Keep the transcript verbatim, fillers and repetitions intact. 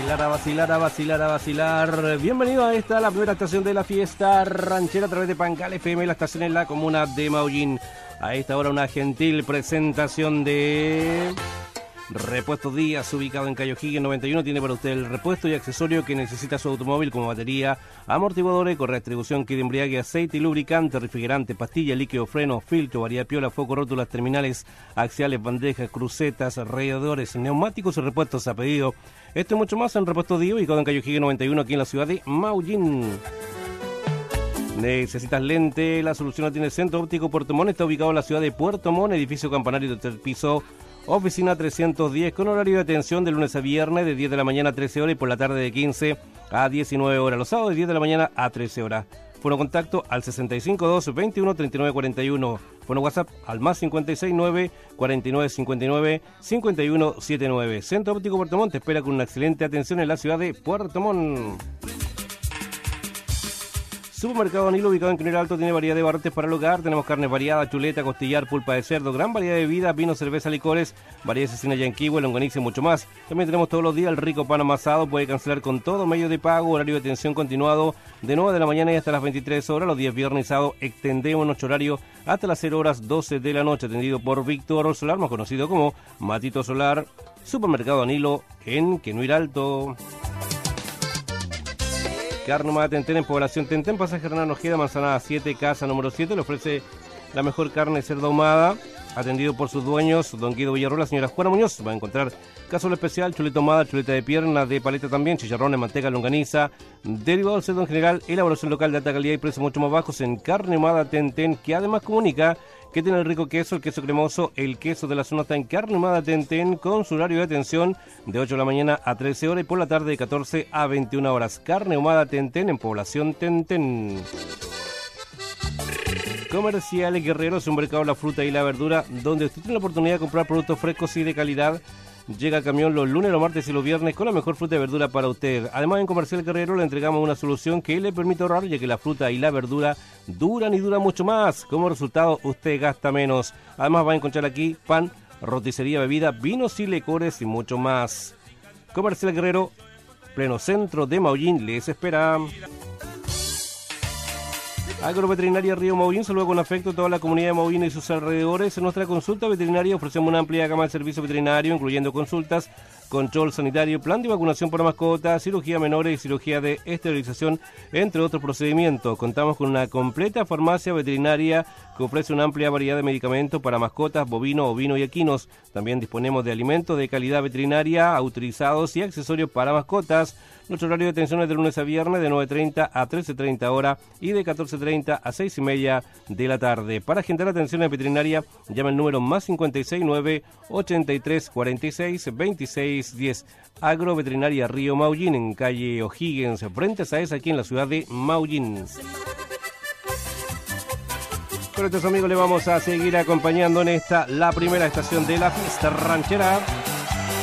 vacilar, a vacilar, a vacilar, a vacilar. Bienvenido a esta, la primera estación de la fiesta ranchera a través de Pancal F M, la estación en la comuna de Maullín. A esta hora una gentil presentación de Repuestos Díaz, ubicado en Calle O'Higgins noventa y uno. Tiene para usted el repuesto y accesorio que necesita su automóvil, como batería, amortiguadores, correa de distribución, kit de embriague, aceite y lubricante, refrigerante, pastilla, líquido, freno, filtro, variedad piola, foco, rótulas, terminales, axiales, bandejas, crucetas, radiadores, neumáticos y repuestos a pedido. Esto y mucho más en Repuestos Díaz, ubicado en Calle O'Higgins noventa y uno, aquí en la ciudad de Maullín. ¿Necesitas lente? La solución la tiene el Centro Óptico Puerto Montt. Está ubicado en la ciudad de Puerto Montt, edificio campanario de tercer piso, oficina trescientos diez, con horario de atención de lunes a viernes de diez de la mañana a trece horas y por la tarde de quince a diecinueve horas. Los sábados de diez de la mañana a trece horas. Fono contacto al sesenta y cinco dos, veintiuno, treinta y nueve cuarenta y uno. Fono WhatsApp al más cincuenta y seis nueve, cuarenta y nueve cincuenta y nueve, cincuenta y uno setenta y nueve. Centro Óptico Puerto Montt te espera con una excelente atención en la ciudad de Puerto Montt. Supermercado Nilo, ubicado en Quinero Alto, tiene variedad de barrotes para el hogar. Tenemos carne variada, chuleta, costillar, pulpa de cerdo, gran variedad de bebidas, vino, cerveza, licores, variedad de cecina yanquihue, longaniza y mucho más. También tenemos todos los días el rico pan amasado. Puede cancelar con todo medio de pago, horario de atención continuado de nueve de la mañana y hasta las veintitrés horas. Los días viernes y sábado extendemos nuestro horario hasta las cero horas doce de la noche, atendido por Víctor Solar, más conocido como Matito Solar. Supermercado Nilo en Quinero Alto. Carne Ahumada Tentén en Población Tentén, pasaje Hernán Ojeda, Manzanada siete, casa número siete. Le ofrece la mejor carne de cerdo ahumada, atendido por sus dueños, don Guido Villarroel, la señora Juana Muñoz. Va a encontrar cazuela especial, chuleta ahumada, chuleta de pierna, de paleta también, chicharrones, manteca, longaniza, derivado del cerdo en general, elaboración local de alta calidad y precios mucho más bajos en Carne Ahumada Tentén, que además comunica que tiene el rico queso, el queso cremoso, el queso de la zona. Está en Carne Ahumada Tentén, con su horario de atención de ocho de la mañana a trece horas y por la tarde de catorce a veintiuna horas. Carne Ahumada Tentén en Población Tentén. Comerciales Guerreros, un mercado de la fruta y la verdura, donde usted tiene la oportunidad de comprar productos frescos y de calidad. Llega el camión los lunes, los martes y los viernes con la mejor fruta y verdura para usted. Además, en Comercial Guerrero le entregamos una solución que le permite ahorrar, ya que la fruta y la verdura duran y duran mucho más. Como resultado, usted gasta menos. Además, va a encontrar aquí pan, roticería, bebida, vinos y licores y mucho más. Comercial Guerrero, pleno centro de Maullín, les espera. Agroveterinaria Río Maullín saluda con afecto a toda la comunidad de Maullín y sus alrededores. En nuestra consulta veterinaria ofrecemos una amplia gama de servicio veterinario, incluyendo consultas, control sanitario, plan de vacunación para mascotas, cirugía menores y cirugía de esterilización, entre otros procedimientos. Contamos con una completa farmacia veterinaria que ofrece una amplia variedad de medicamentos para mascotas, bovino, ovino y equinos. También disponemos de alimentos de calidad veterinaria autorizados y accesorios para mascotas. Nuestro horario de atención es de lunes a viernes de nueve treinta a trece treinta horas y de catorce treinta a seis y media de la tarde. Para agendar atención en veterinaria, llama el número más cincuenta y seis nueve, ochenta y tres cuarenta y seis, veintiséis diez. Agroveterinaria Río Maullín, en calle O'Higgins, frente a esa aquí en la ciudad de Maullín. Con estos amigos le vamos a seguir acompañando en esta, la primera estación de la fiesta ranchera.